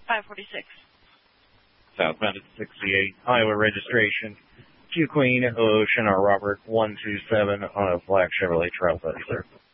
546. Southbound at 68, Iowa registration. Q Queen, Ocean, or Robert 127 on a black Chevrolet Trailblazer.